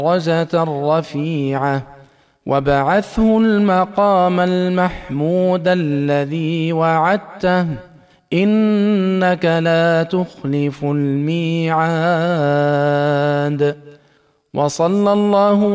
درجة رفيعة وابعثه المقام المحمود الذي وعدته إنك لا تخلف الميعاد. وصلى الله